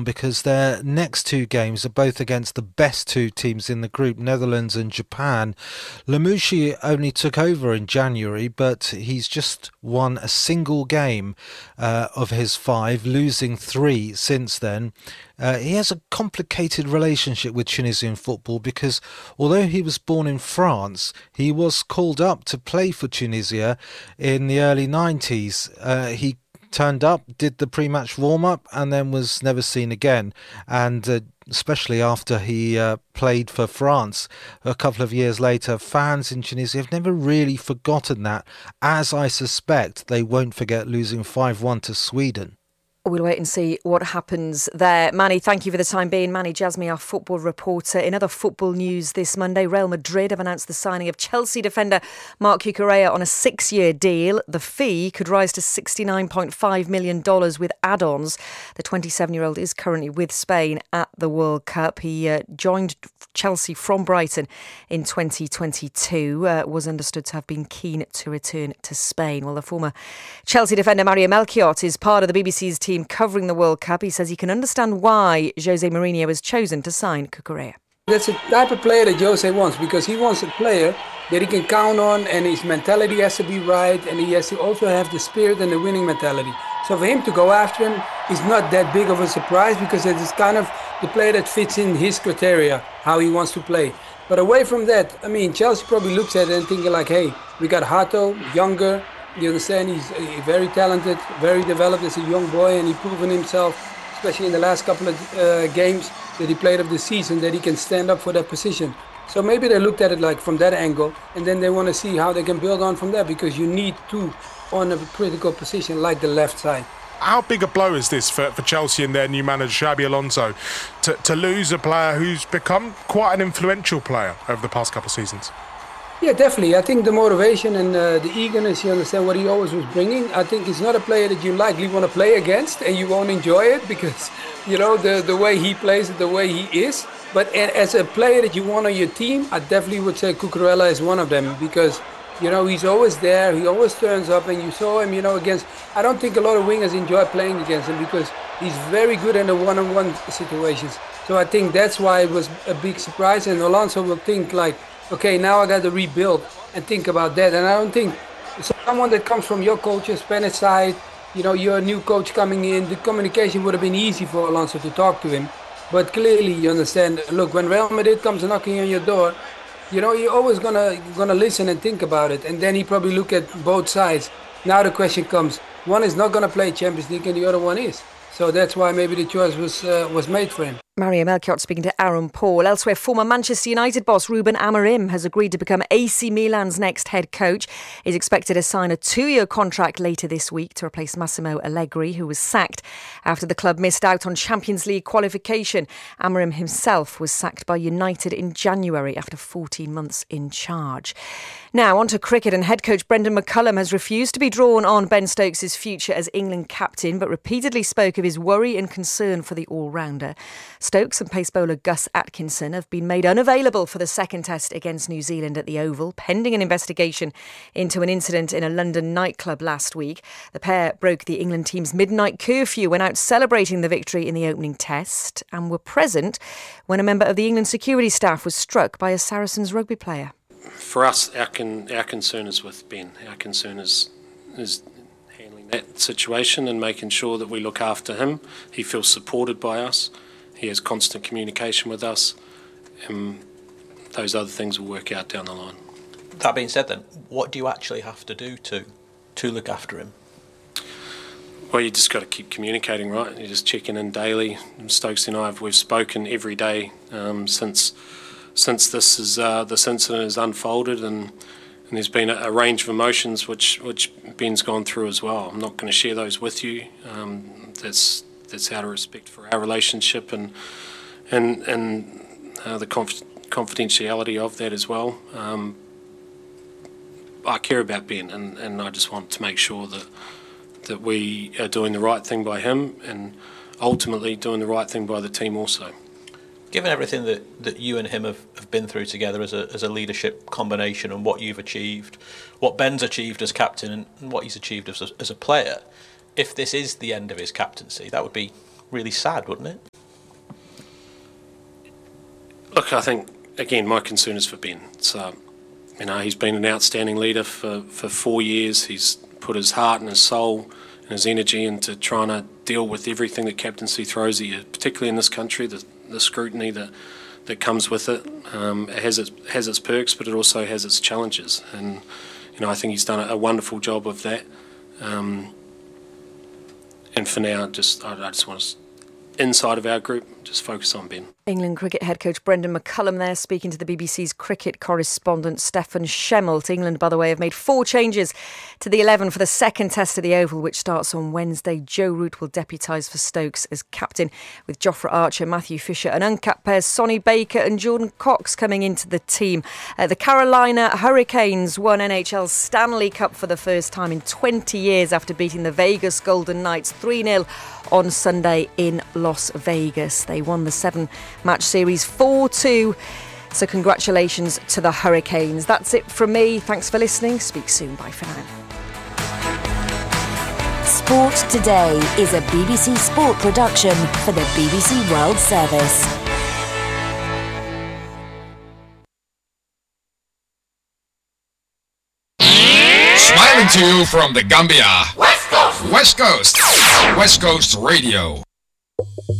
because their next two games are both against the best two teams in the group, Netherlands and Japan. Lamouchi only took over in January, but he's just won a single game of his 5, losing 3 since then. He has a complicated relationship with Tunisian football because although he was born in France, he was called up to play for Tunisia in the early 90s. He turned up, did the pre-match warm-up and then was never seen again. And especially after he played for France a couple of years later, fans in Tunisia have never really forgotten that, as I suspect they won't forget losing 5-1 to Sweden. We'll wait and see what happens there. Manny, thank you for the time being. Manny Jasmi, our football reporter. In other football news this Monday, Real Madrid have announced the signing of Chelsea defender Marc Cucurella on a 6-year deal. The fee could rise to $69.5 million with add-ons. The 27-year-old is currently with Spain at the World Cup. He joined Chelsea from Brighton in 2022, was understood to have been keen to return to Spain. Well, the former Chelsea defender Mario Melchiot is part of the BBC's team covering the World Cup. He says he can understand why Jose Mourinho has chosen to sign Cucurella. That's the type of player that Jose wants, because he wants a player that he can count on, and his mentality has to be right, and he has to also have the spirit and the winning mentality. So for him to go after him is not that big of a surprise, because it is kind of the player that fits in his criteria, how he wants to play. But away from that, I mean, Chelsea probably looks at it and thinking like, hey, we got Hato, younger. You understand, he's very talented, very developed as a young boy, and he's proven himself, especially in the last couple of games that he played of the season, that he can stand up for that position. So maybe they looked at it like from that angle, and then they want to see how they can build on from there, because you need two on a critical position like the left side. How big a blow is this for Chelsea and their new manager, Xabi Alonso, to lose a player who's become quite an influential player over the past couple of seasons? Yeah, definitely. I think the motivation and the eagerness, you understand what he always was bringing. I think he's not a player that you likely want to play against, and you won't enjoy it because, you know, the way he plays it, the way he is. But as a player that you want on your team, I definitely would say Cucurella is one of them, because, you know, he's always there. He always turns up, and you saw him, you know, against. I don't think a lot of wingers enjoy playing against him because he's very good in the one-on-one situations. So I think that's why it was a big surprise, and Alonso will think like, okay, now I got to rebuild and think about that. And I don't think someone that comes from your culture, Spanish side, you know, you're a new coach coming in, the communication would have been easy for Alonso to talk to him. But clearly, you understand, look, when Real Madrid comes knocking on your door, you know, you're always gonna listen and think about it. And then he probably look at both sides. Now the question comes, one is not gonna play Champions League and the other one is. So that's why maybe the choice was made for him. Mario Melchiot speaking to Aaron Paul. Elsewhere, former Manchester United boss Ruben Amorim has agreed to become AC Milan's next head coach. He's expected to sign a 2-year contract later this week to replace Massimo Allegri, who was sacked after the club missed out on Champions League qualification. Amorim himself was sacked by United in January after 14 months in charge. Now, on to cricket, and head coach Brendan McCullum has refused to be drawn on Ben Stokes' future as England captain, but repeatedly spoke of his worry and concern for the all-rounder. Stokes and pace bowler Gus Atkinson have been made unavailable for the second test against New Zealand at the Oval, pending an investigation into an incident in a London nightclub last week. The pair broke the England team's midnight curfew, went out celebrating the victory in the opening test, and were present when a member of the England security staff was struck by a Saracens rugby player. For us, our concern is with Ben. Our concern is handling that situation and making sure that we look after him. He feels supported by us. He has constant communication with us. Those other things will work out down the line. That being said then, what do you actually have to do to look after him? Well, you just got to keep communicating, right? You're just checking in daily. Stokes and I, we've spoken every day since this incident has unfolded, and there's been a range of emotions which Ben's gone through as well. I'm not going to share those with you. That's out of respect for our relationship and the confidentiality of that as well. I care about Ben, and I just want to make sure that we are doing the right thing by him and ultimately doing the right thing by the team also. Given everything that you and him have been through together as a leadership combination, and what you've achieved, what Ben's achieved as captain and what he's achieved as a player, if this is the end of his captaincy, that would be really sad, wouldn't it? Look, I think, again, my concern is for Ben. So, he's been an outstanding leader for 4 years. He's put his heart and his soul and his energy into trying to deal with everything that captaincy throws at you, particularly in this country, the scrutiny that comes with it. It has its perks, but it also has its challenges. And, I think he's done a wonderful job of that. And for now, I just want to, inside of our group, just focus on Ben. England cricket head coach Brendan McCullum there speaking to the BBC's cricket correspondent Stefan Schemmelt. England, by the way, have made 4 changes to the 11 for the second test at the Oval, which starts on Wednesday. Joe Root will deputise for Stokes as captain, with Jofra Archer, Matthew Fisher and uncapped pairs Sonny Baker and Jordan Cox coming into the team. The Carolina Hurricanes won NHL's Stanley Cup for the first time in 20 years after beating the Vegas Golden Knights 3-0 on Sunday in Las Vegas. They won the 7-match series 4-2. So congratulations to the Hurricanes. That's it from me. Thanks for listening. Speak soon. Bye for now. Sport Today is a BBC Sport production for the BBC World Service. Smiling to you from the Gambia. West Coast Radio.